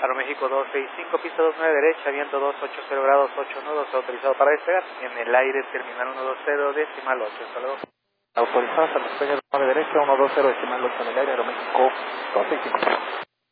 Aeroméxico 265, pista 29 derecha, viento 280 grados, 8 nudos, autorizado para despegar. En el aire, terminal 120, decimal 8. Hasta luego. Autorizado hasta el despegue de 9 derecha, 120, decimal 8 en el aire, Aeroméxico 265.